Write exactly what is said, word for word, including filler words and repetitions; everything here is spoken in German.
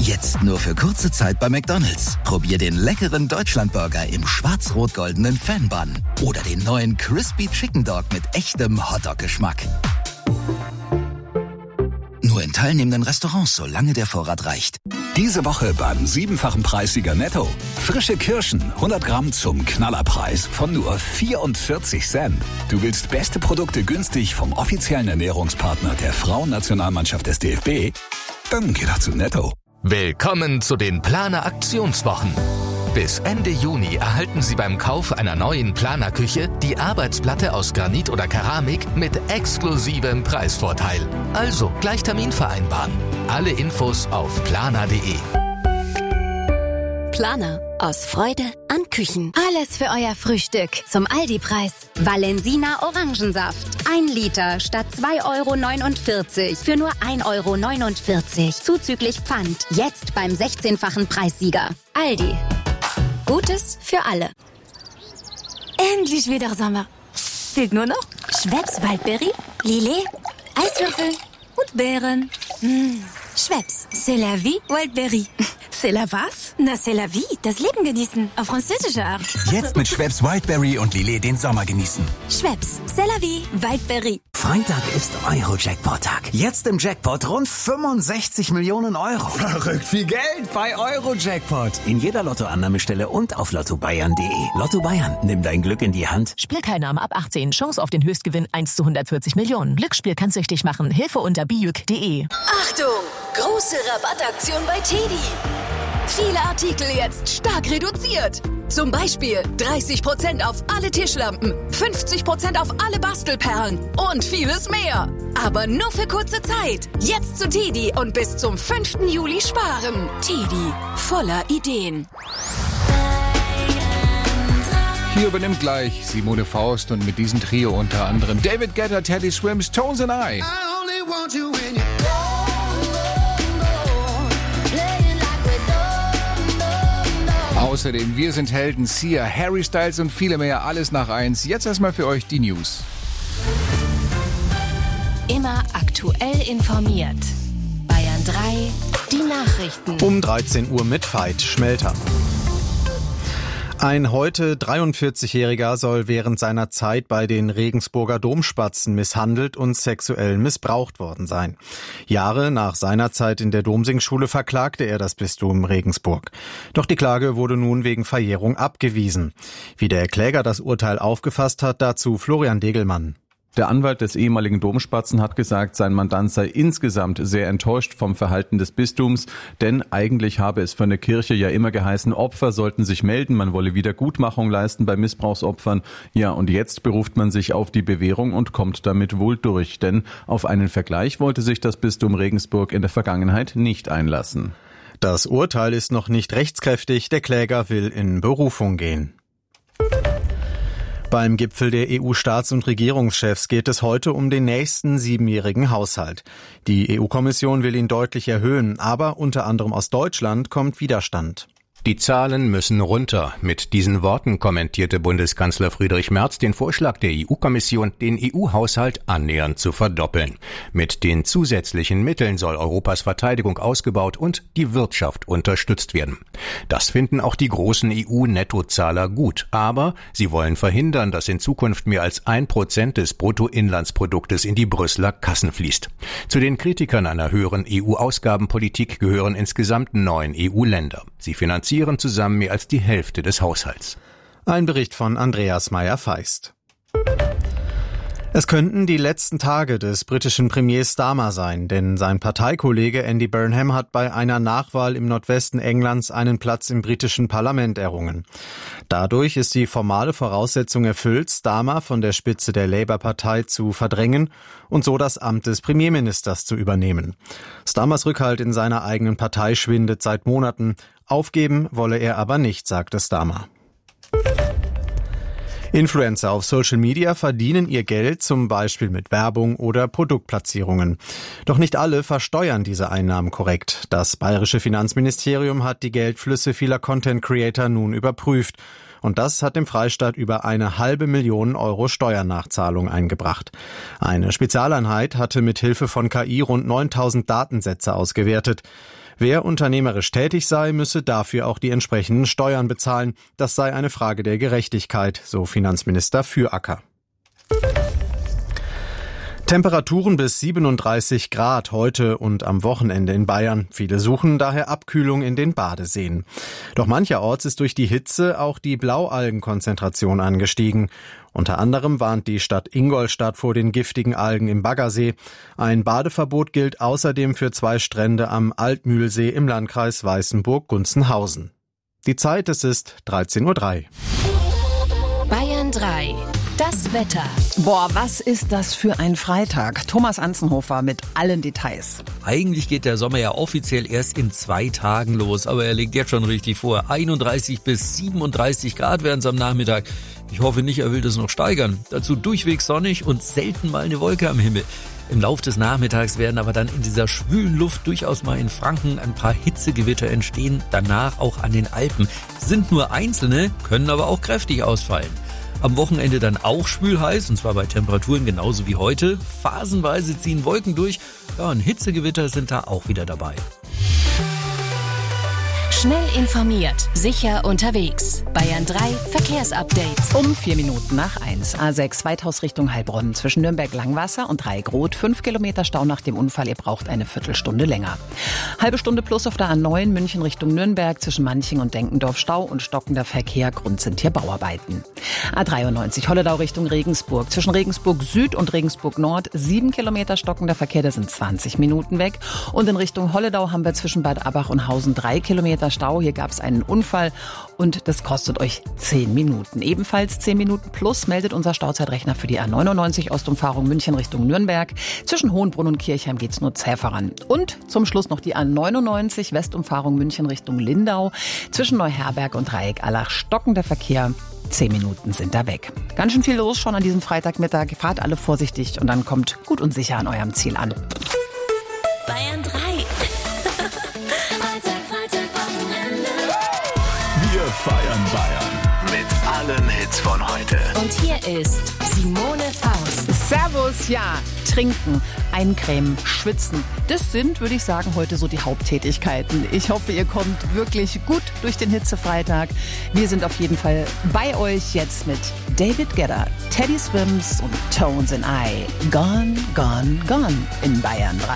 Jetzt nur für kurze Zeit bei McDonald's. Probier den leckeren Deutschlandburger im schwarz-rot-goldenen Fan-Bun. Oder den neuen Crispy Chicken Dog mit echtem Hotdog-Geschmack. Nur in teilnehmenden Restaurants, solange der Vorrat reicht. Diese Woche beim siebenfachen Preissieger Netto. Frische Kirschen, hundert Gramm zum Knallerpreis von nur vierundvierzig Cent. Du willst beste Produkte günstig vom offiziellen Ernährungspartner der Frauennationalmannschaft des D F B? Dann geh doch zu Netto. Willkommen zu den Planer Aktionswochen. Bis Ende Juni erhalten Sie beim Kauf einer neuen Planerküche die Arbeitsplatte aus Granit oder Keramik mit exklusivem Preisvorteil. Also gleich Termin vereinbaren. Alle Infos auf planer punkt de. Planer. Aus Freude an Küchen. Alles für euer Frühstück. Zum Aldi-Preis. Valensina Orangensaft. Ein Liter statt zwei Euro neunundvierzig für nur ein Euro neunundvierzig. Zuzüglich Pfand. Jetzt beim sechzehnfachen Preissieger. Aldi. Gutes für alle. Endlich wieder Sommer. Fehlt nur noch Schweppes Waldbeere, Lillet, Eiswürfel und Beeren. Mmh. Schweppes, c'est la vie, Waldbeere. C'est la was? Na, c'est la vie, das Leben genießen, auf französische Art. Jetzt mit Schweppes Wildberry und Lillet den Sommer genießen. Schweppes, c'est la vie, Waldberry. Freitag ist Euro-Jackpot-Tag. Jetzt im Jackpot rund fünfundsechzig Millionen Euro. Verrückt viel Geld bei Euro-Jackpot. In jeder Lottoannahmestelle und auf lotto bayern punkt de. Lotto Bayern, nimm dein Glück in die Hand. Spielteilnahme ab achtzehn. Chance auf den Höchstgewinn eins zu hundertvierzig Millionen. Glücksspiel kann süchtig machen. Hilfe unter bijuk punkt de. Achtung! Große Rabattaktion bei Teddy. Viele Artikel jetzt stark reduziert. Zum Beispiel dreißig Prozent auf alle Tischlampen, fünfzig Prozent auf alle Bastelperlen und vieles mehr. Aber nur für kurze Zeit. Jetzt zu Teddy und bis zum fünften Juli sparen. Teddy, voller Ideen. Hier übernimmt gleich Simone Faust und mit diesem Trio unter anderem David Guetta, Teddy Swims, Tones and I. I only want you when you Außerdem, wir sind Helden, Sia, Harry Styles und viele mehr, alles nach eins. Jetzt erstmal für euch die News. Immer aktuell informiert. Bayern drei, die Nachrichten. Um dreizehn Uhr mit Veit Schmelter. Ein heute dreiundvierzigjähriger soll während seiner Zeit bei den Regensburger Domspatzen misshandelt und sexuell missbraucht worden sein. Jahre nach seiner Zeit in der Domsingschule verklagte er das Bistum Regensburg. Doch die Klage wurde nun wegen Verjährung abgewiesen. Wie der Kläger das Urteil aufgefasst hat, dazu Florian Degelmann. Der Anwalt des ehemaligen Domspatzen hat gesagt, sein Mandant sei insgesamt sehr enttäuscht vom Verhalten des Bistums, denn eigentlich habe es von der Kirche ja immer geheißen, Opfer sollten sich melden, man wolle Wiedergutmachung leisten bei Missbrauchsopfern. Ja, und jetzt beruft man sich auf die Bewährung und kommt damit wohl durch, denn auf einen Vergleich wollte sich das Bistum Regensburg in der Vergangenheit nicht einlassen. Das Urteil ist noch nicht rechtskräftig, der Kläger will in Berufung gehen. Beim Gipfel der E U-Staats- und Regierungschefs geht es heute um den nächsten siebenjährigen Haushalt. Die E U-Kommission will ihn deutlich erhöhen, aber unter anderem aus Deutschland kommt Widerstand. Die Zahlen müssen runter. Mit diesen Worten kommentierte Bundeskanzler Friedrich Merz den Vorschlag der E U-Kommission, den E U-Haushalt annähernd zu verdoppeln. Mit den zusätzlichen Mitteln soll Europas Verteidigung ausgebaut und die Wirtschaft unterstützt werden. Das finden auch die großen E U-Nettozahler gut. Aber sie wollen verhindern, dass in Zukunft mehr als ein Prozent des Bruttoinlandsproduktes in die Brüsseler Kassen fließt. Zu den Kritikern einer höheren E U-Ausgabenpolitik gehören insgesamt neun E U-Länder. Sie finanzieren zusammen mehr als die Hälfte des Haushalts. Ein Bericht von Andreas Meyer-Feist. Es könnten die letzten Tage des britischen Premiers Starmer sein, denn sein Parteikollege Andy Burnham hat bei einer Nachwahl im Nordwesten Englands einen Platz im britischen Parlament errungen. Dadurch ist die formale Voraussetzung erfüllt, Starmer von der Spitze der Labour-Partei zu verdrängen und so das Amt des Premierministers zu übernehmen. Starmers Rückhalt in seiner eigenen Partei schwindet seit Monaten. Aufgeben wolle er aber nicht, sagte Starmer. Influencer auf Social Media verdienen ihr Geld zum Beispiel mit Werbung oder Produktplatzierungen. Doch nicht alle versteuern diese Einnahmen korrekt. Das bayerische Finanzministerium hat die Geldflüsse vieler Content Creator nun überprüft. Und das hat dem Freistaat über eine halbe Million Euro Steuernachzahlung eingebracht. Eine Spezialeinheit hatte mit Hilfe von K I rund neuntausend Datensätze ausgewertet. Wer unternehmerisch tätig sei, müsse dafür auch die entsprechenden Steuern bezahlen. Das sei eine Frage der Gerechtigkeit, so Finanzminister Füracker. Temperaturen bis siebenunddreißig Grad heute und am Wochenende in Bayern. Viele suchen daher Abkühlung in den Badeseen. Doch mancherorts ist durch die Hitze auch die Blaualgenkonzentration angestiegen. Unter anderem warnt die Stadt Ingolstadt vor den giftigen Algen im Baggersee. Ein Badeverbot gilt außerdem für zwei Strände am Altmühlsee im Landkreis Weißenburg-Gunzenhausen. Die Zeit, es ist dreizehn Uhr drei. Bayern drei. Das Wetter. Boah, was ist das für ein Freitag? Thomas Anzenhofer mit allen Details. Eigentlich geht der Sommer ja offiziell erst in zwei Tagen los, aber er legt jetzt schon richtig vor. einunddreißig bis siebenunddreißig Grad werden es am Nachmittag. Ich hoffe nicht, er will das noch steigern. Dazu durchweg sonnig und selten mal eine Wolke am Himmel. Im Lauf des Nachmittags werden aber dann in dieser schwülen Luft durchaus mal in Franken ein paar Hitzegewitter entstehen, danach auch an den Alpen. Sind nur einzelne, können aber auch kräftig ausfallen. Am Wochenende dann auch schwül-heiß, und zwar bei Temperaturen genauso wie heute. Phasenweise ziehen Wolken durch, ja, und Hitzegewitter sind da auch wieder dabei. Schnell informiert, sicher unterwegs. Bayern drei Verkehrsupdate. Um vier Minuten nach eins. A sechs Weithaus Richtung Heilbronn. Zwischen Nürnberg-Langwasser und Dreieckroth. Fünf Kilometer Stau nach dem Unfall. Ihr braucht eine Viertelstunde länger. Halbe Stunde plus auf der A neun München Richtung Nürnberg. Zwischen Manching und Denkendorf Stau und stockender Verkehr. Grund sind hier Bauarbeiten. A dreiundneunzig Holledau Richtung Regensburg. Zwischen Regensburg Süd und Regensburg Nord. Sieben Kilometer stockender Verkehr. Das sind zwanzig Minuten weg. Und in Richtung Holledau haben wir zwischen Bad Abbach und Hausen drei Kilometer Stau. Hier gab es einen Unfall und das kostet euch zehn Minuten. Ebenfalls zehn Minuten plus meldet unser Stauzeitrechner für die A neunundneunzig Ostumfahrung München Richtung Nürnberg. Zwischen Hohenbrunn und Kirchheim geht's nur zäh voran. Und zum Schluss noch die A neunundneunzig Westumfahrung München Richtung Lindau. Zwischen Neuherberg und Dreieck-Allach stockender Verkehr. Zehn Minuten sind da weg. Ganz schön viel los schon an diesem Freitagmittag. Fahrt alle vorsichtig und dann kommt gut und sicher an eurem Ziel an. Bayern drei. Wir feiern Bayern mit allen Hits von heute. Und hier ist Simone Faust. Servus, ja, trinken, eincremen, schwitzen. Das sind, würde ich sagen, heute so die Haupttätigkeiten. Ich hoffe, ihr kommt wirklich gut durch den Hitzefreitag. Wir sind auf jeden Fall bei euch jetzt mit David Guetta, Teddy Swims und Tones and I. Gone, gone, gone in Bayern drei.